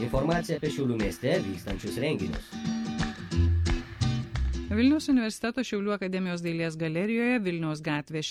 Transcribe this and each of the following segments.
Informacija apie Šiaulių mieste vykstančius renginius. Vilniaus universiteto Šiaulių akademijos dailės galerijoje Vilniaus gatvė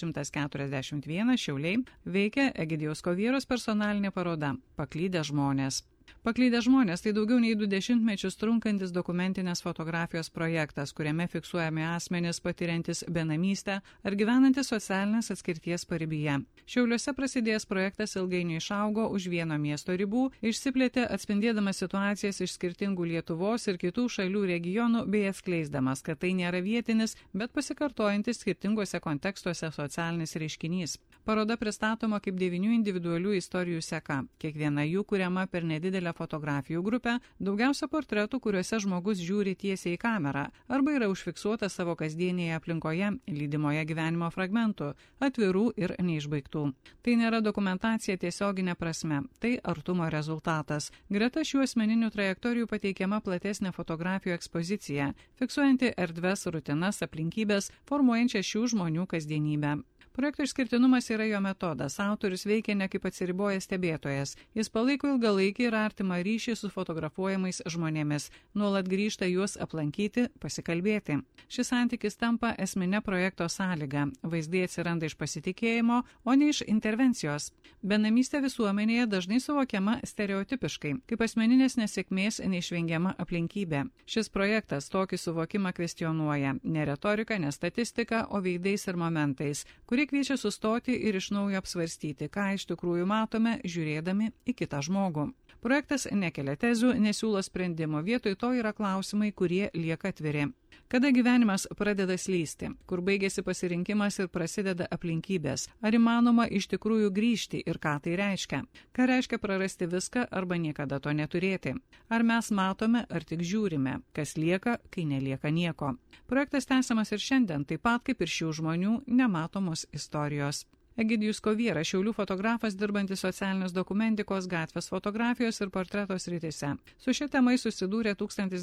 141 Šiauliai veikia Egidijaus Kovieros personalinė paroda Paklydę žmonės. Paklydę žmonės tai daugiau nei 2 dešimtmečius trunkantis dokumentinės fotografijos projektas, kuriame fiksuojami asmenys patiriantis benamystę ar gyvenantis socialinės atskirties paribyje. Šiauliuose prasidėjęs projektas ilgainiui išaugo už vieno miesto ribų, išsiplėtė atspindėdamas situacijas iš skirtingų Lietuvos ir kitų šalių regionų bei atskleisdamas, kad tai nėra vietinis, bet pasikartojantis skirtingose kontekstuose socialinis reiškinys. Paroda pristatoma kaip 9 individualių istorijų seka. Kiekviena jų kuriama per nedidelę fotografijų grupę, daugiausia portretų, kuriuose žmogus žiūri tiesiai į kamerą arba yra užfiksuota savo kasdienėje aplinkoje, lydimoje gyvenimo fragmentų, atvirų ir neišbaigtų. Tai nėra dokumentacija tiesioginė prasme, tai artumo rezultatas. Greta šių asmeninių trajektorijų pateikiama platesnė fotografijų ekspozicija, fiksuojanti erdves, rutinas, aplinkybės, formuojančią šių žmonių kasdienybę. Projekto išskirtinumas yra jo metodas. Autorius veikia ne kaip atsiribojęs stebėtojas. Jis palaiko ilgalaikį ir artimą ryšį su fotografuojamais žmonėmis. Nuolat grįžta juos aplankyti, pasikalbėti. Šis santykis tampa esminė projekto sąlyga. Vaizdai atsiranda iš pasitikėjimo, o ne iš intervencijos. Benamystė visuomenėje dažnai suvokiama stereotipiškai, kaip asmeninės nesėkmės neišvengiama aplinkybė. Šis projektas tokį suvokimą kvestionuoja. Ne retorika, ne statistika, o veidais ir momentais, kurie kviečia sustoti ir iš naujo apsvarstyti, ką iš tikrųjų matome, žiūrėdami į kitą žmogų. Projektas nekelia tezių, nesiūlo sprendimo, vietoj to yra klausimai, kurie lieka atviri. Kada gyvenimas pradeda slysti, kur baigėsi pasirinkimas ir prasideda aplinkybės, ar įmanoma iš tikrųjų grįžti ir ką tai reiškia, ką reiškia prarasti viską arba niekada to neturėti, ar mes matome ar tik žiūrime, kas lieka, kai nelieka nieko. Projektas tęsiamas ir šiandien, taip pat kaip ir šių žmonių nematomos istorijos. Egidijus Kovieras, Šiaulių fotografas, dirbantis socialinės dokumentikos, gatvės fotografijos ir portreto srityse. Su šia tema susidūrė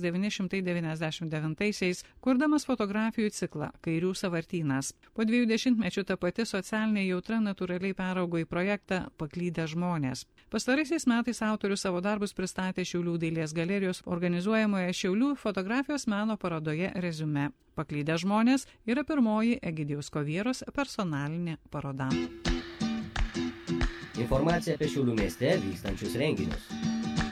1999-aisiais, kurdamas fotografijų ciklą Kairių sąvartynas. Po 2 dešimtmečių ta pati socialinė jautra natūraliai peraugo į projektą Paklydę žmonės. Pastaraisiais metais autorius savo darbus pristatė Šiaulių dailės galerijos organizuojamoje Šiaulių fotografijos meno parodoje Reziume. Paklydę žmonės yra pirmoji Egidijaus Kovieros personalinė paroda. Informacija apie Šiaulių mieste vykstančius renginius.